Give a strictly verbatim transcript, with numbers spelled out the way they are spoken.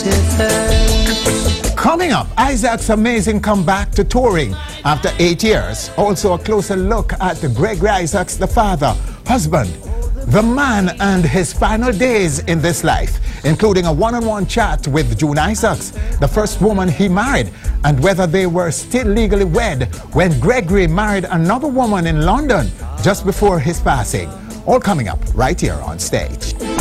Coming up, Isaac's amazing comeback to touring after eight years. Also a closer look at Gregory Isaacs, the father, husband, the man, and his final days in this life, including a one-on-one chat with June Isaacs, the first woman he married, and whether they were still legally wed when Gregory married another woman in London just before his passing. All coming up right here on Stage.